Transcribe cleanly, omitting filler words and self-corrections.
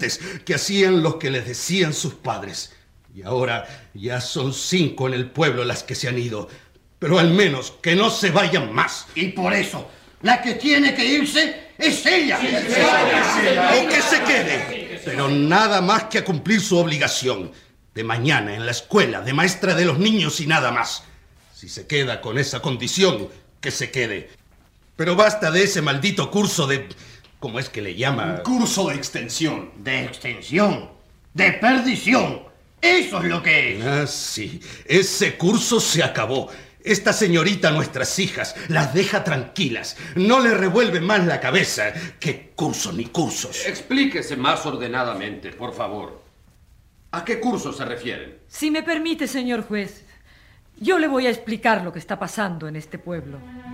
obedientes que hacían lo que les decían sus padres. Y ahora ya son 5 en el pueblo las que se han ido. Pero al menos que no se vayan más. Y por eso, la que tiene que irse es ella. O que se quede. Pero nada más que a cumplir su obligación. De mañana en la escuela, de maestra de los niños y nada más. Si se queda con esa condición, que se quede. Pero basta de ese maldito curso de... ¿Cómo es que le llama? Curso de extensión. De extensión. De perdición. Eso es lo que es. Ah, sí. Ese curso se acabó. Esta señorita a nuestras hijas las deja tranquilas. No le revuelve más la cabeza. ¿Qué curso ni cursos? Explíquese más ordenadamente, por favor. ¿A qué curso se refieren? Si me permite, señor juez, yo le voy a explicar lo que está pasando en este pueblo.